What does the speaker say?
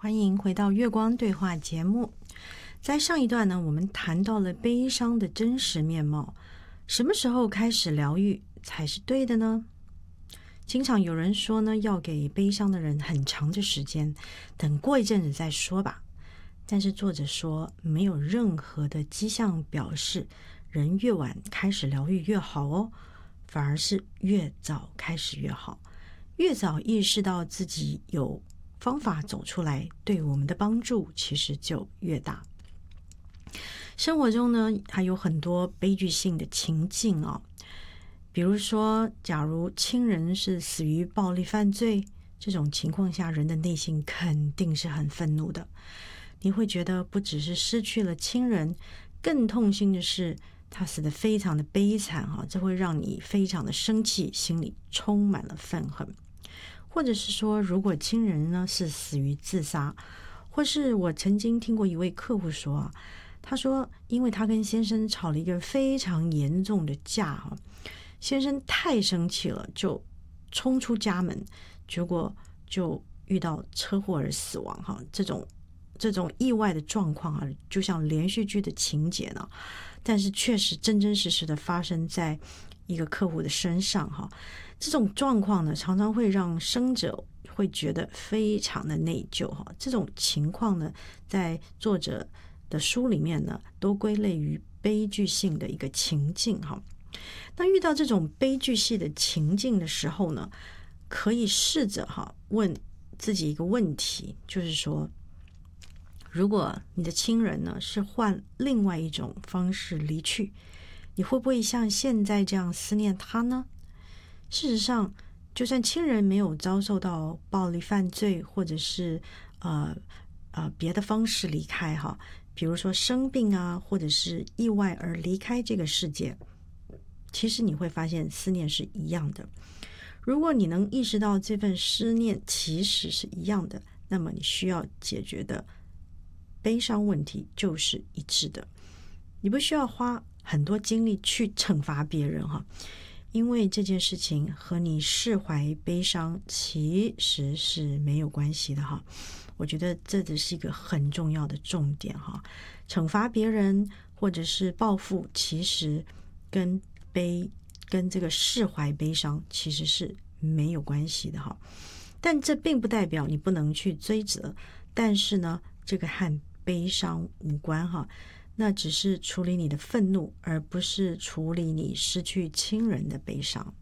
欢迎回到月光对话节目。在上一段呢，我们谈到了悲伤的真实面貌。什么时候开始疗愈才是对的呢？经常有人说呢，要给悲伤的人很长的时间，等过一阵子再说吧。但是作者说，没有任何的迹象表示人越晚开始疗愈越好哦，反而是越早开始越好。越早意识到自己有方法走出来，对我们的帮助其实就越大。生活中呢，还有很多悲剧性的情境哦，比如说，假如亲人是死于暴力犯罪，这种情况下，人的内心肯定是很愤怒的。你会觉得不只是失去了亲人，更痛心的是他死得非常的悲惨哈，这会让你非常的生气，心里充满了愤恨。或者是说，如果亲人呢是死于自杀，或是我曾经听过一位客户说啊，他说因为他跟先生吵了一个非常严重的架哈，先生太生气了，就冲出家门，结果就遇到车祸而死亡哈。这种意外的状况啊，就像连续剧的情节呢，但是确实真真实实的发生在一个客户的身上哈。这种状况呢，常常会让生者会觉得非常的内疚哈。这种情况呢，在作者的书里面呢，都归类于悲剧性的一个情境哈。那遇到这种悲剧性的情境的时候呢，可以试着问自己一个问题，就是说，如果你的亲人呢是换另外一种方式离去，你会不会像现在这样思念他呢？事实上，就算亲人没有遭受到暴力犯罪，或者是别的方式离开哈，比如说生病啊，或者是意外而离开这个世界，其实你会发现思念是一样的。如果你能意识到这份思念其实是一样的，那么你需要解决的悲伤问题就是一致的。你不需要花很多精力去惩罚别人哈，因为这件事情和你释怀悲伤其实是没有关系的哈。我觉得这只是一个很重要的重点哈。惩罚别人或者是报复，其实跟这个释怀悲伤其实是没有关系的哈。但这并不代表你不能去追责，但是呢，这个和悲伤无关哈。那只是处理你的愤怒，而不是处理你失去亲人的悲伤。